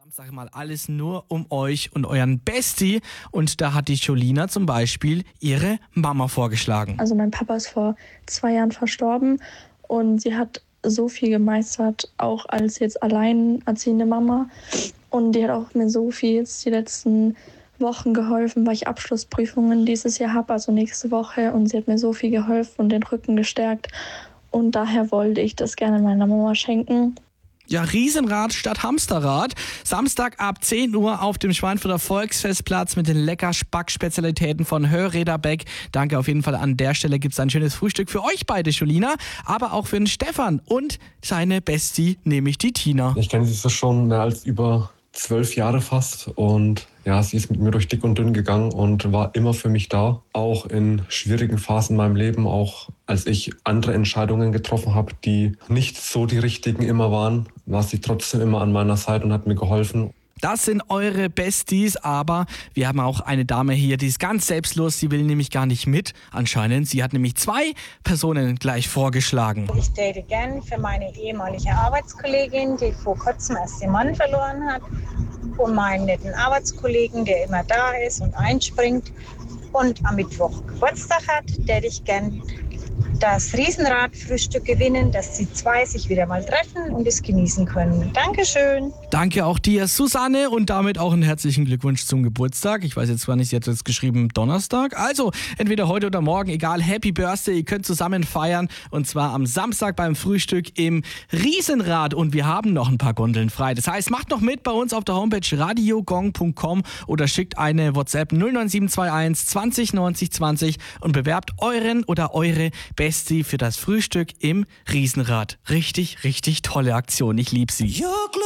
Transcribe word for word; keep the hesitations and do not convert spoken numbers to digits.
Sag mal, alles nur um euch und euren Bestie. Und da hat die Jolina zum Beispiel ihre Mama vorgeschlagen. Also mein Papa ist vor zwei Jahren verstorben und sie hat so viel gemeistert, auch als jetzt alleinerziehende Mama. Und die hat auch mir so viel jetzt die letzten Wochen geholfen, weil ich Abschlussprüfungen dieses Jahr habe, also nächste Woche. Und sie hat mir so viel geholfen und den Rücken gestärkt. Und daher wollte ich das gerne meiner Mama schenken. Ja, Riesenrad statt Hamsterrad. Samstag ab zehn Uhr auf dem Schweinfurter Volksfestplatz mit den lecker Backspezialitäten von Hörreder Beck. Danke auf jeden Fall an der Stelle. Gibt's ein schönes Frühstück für euch beide, Jolina, aber auch für den Stefan und seine Bestie, nämlich die Tina. Ich kenne sie schon mehr als über zwölf Jahre fast und ja, sie ist mit mir durch dick und dünn gegangen und war immer für mich da, auch in schwierigen Phasen in meinem Leben, auch als ich andere Entscheidungen getroffen habe, die nicht so die richtigen immer waren, war sie trotzdem immer an meiner Seite und hat mir geholfen. Das sind eure Besties, aber wir haben auch eine Dame hier, die ist ganz selbstlos, sie will nämlich gar nicht mit, anscheinend. Sie hat nämlich zwei Personen gleich vorgeschlagen. Ich date gern für meine ehemalige Arbeitskollegin, die vor kurzem erst den Mann verloren hat, und meinen netten Arbeitskollegen, der immer da ist und einspringt und am Mittwoch Geburtstag hat, date ich gern das Riesenradfrühstück gewinnen, dass die zwei sich wieder mal treffen und es genießen können. Dankeschön. Danke auch dir, Susanne, und damit auch einen herzlichen Glückwunsch zum Geburtstag. Ich weiß jetzt zwar nicht, sie hat jetzt geschrieben Donnerstag. Also entweder heute oder morgen, egal, Happy Birthday. Ihr könnt zusammen feiern und zwar am Samstag beim Frühstück im Riesenrad und wir haben noch ein paar Gondeln frei. Das heißt, macht noch mit bei uns auf der Homepage radiogong punkt com oder schickt eine WhatsApp null neun sieben zwei eins zwanzig neunzig zwanzig und bewerbt euren oder eure Bestie für das Frühstück im Riesenrad. Richtig, richtig tolle Aktion. Ich liebe sie.